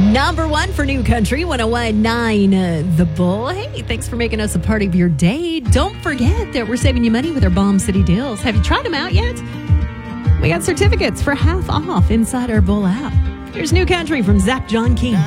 Number one for New Country 101.9 The Bull. Hey, thanks for making us a part of your day. Don't forget that we're saving you money with our Bomb City deals. Have you tried them out yet? We got certificates for half off inside our Bull app. Here's New Country from Zach John King.